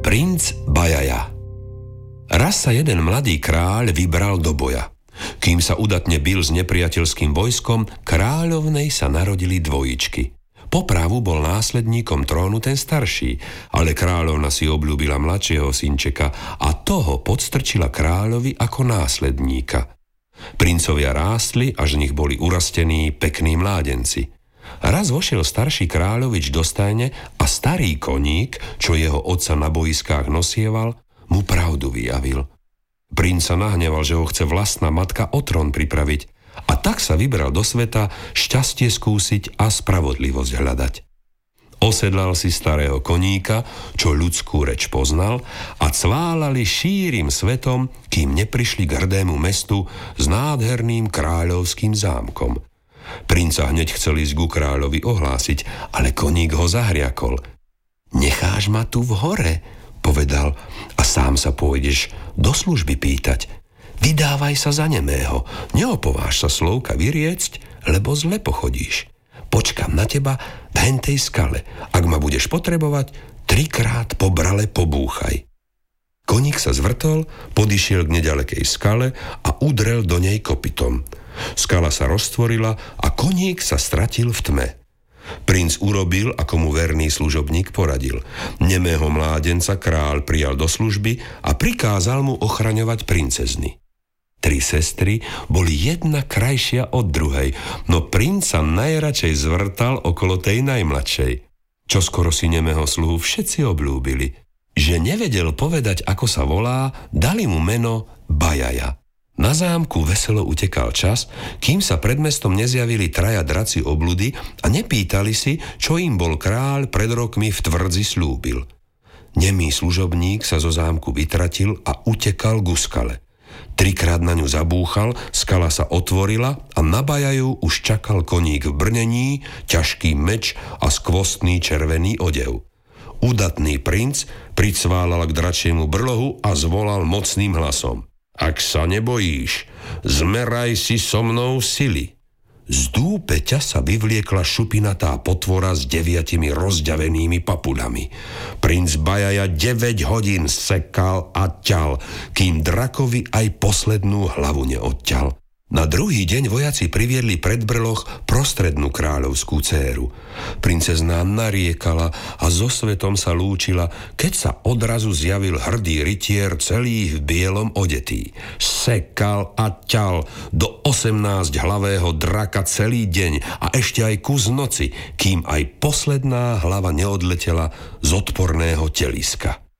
Princ Bajaja. Raz sa jeden mladý kráľ vybral do boja. Kým sa udatne bil s nepriateľským vojskom, kráľovnej sa narodili dvojičky. Po pravu bol následníkom trónu ten starší, ale kráľovna si obľúbila mladšieho synčeka a toho podstrčila kráľovi ako následníka. Princovia rástli, až z nich boli urastení pekní mládenci. Raz vošiel starší kráľovič do stajne a starý koník, čo jeho otca na bojiskách nosieval, mu pravdu vyjavil. Princ sa nahneval, že ho chce vlastná matka o trón pripraviť, a tak sa vybral do sveta šťastie skúsiť a spravodlivosť hľadať. Osedlal si starého koníka, čo ľudskú reč poznal, a cválali šírim svetom, kým neprišli k hrdému mestu s nádherným kráľovským zámkom. Princa hneď chcel ísť ku kráľovi ohlásiť, ale koník ho zahriakol. Necháš ma tu v hore, povedal, a sám sa pôjdeš do služby pýtať. Vydávaj sa za nemého, neopováž sa slovka vyriecť, lebo zle pochodíš. Počkam na teba v hentej skale. Ak ma budeš potrebovať, 3-krát po brale pobúchaj. Koník sa zvrtol, podišiel k nedalekej skale a udrel do nej kopytom. Skala sa roztvorila a koník sa stratil v tme. Princ urobil, ako mu verný služobník poradil. Nemého mládenca kráľ prijal do služby a prikázal mu ochraňovať princezny. 3 sestry boli jedna krajšia od druhej, no princ sa najradšej zvrtal okolo tej najmladšej. Čoskoro si nemého sluhu všetci obľúbili. Že nevedel povedať, ako sa volá, dali mu meno Bajaja. Na zámku veselo utekal čas, kým sa pred mestom nezjavili 3 draci obludy a nepýtali si, čo im bol kráľ pred rokmi v tvrdzi slúbil. Nemý služobník sa zo zámku vytratil a utekal ku skale. 3-krát na ňu zabúchal, skala sa otvorila a na Bajaju už čakal koník v brnení, ťažký meč a skvostný červený odev. Udatný princ pricválal k dračiemu brlohu a zvolal mocným hlasom. Ak sa nebojíš, zmeraj si so mnou sily. Z dúpeťa sa vyvliekla šupinatá potvora s 9 rozďavenými papuľami. Princ Bajaja 9 hodín sekal a ťal, kým drakovi aj poslednú hlavu neodťal. Na druhý deň vojaci priviedli pred brloh prostrednú kráľovskú dcéru. Princezná nariekala a so svetom sa lúčila, keď sa odrazu zjavil hrdý rytier celý v bielom odetý. Sekal a ťal do 18-hlavého draka celý deň a ešte aj kus noci, kým aj posledná hlava neodletela z odporného teliska.